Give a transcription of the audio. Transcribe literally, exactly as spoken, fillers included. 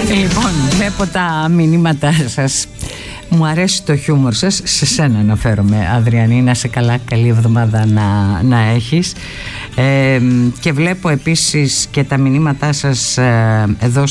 Λοιπόν, βλέπω τα μηνύματά σας. Μου αρέσει το χιούμορ σας. Σε σένα αναφέρομαι, Αδριανή. Να σε καλά, καλή εβδομάδα να, να έχεις. ε, Και βλέπω επίσης και τα μηνύματά σας ε, εδώ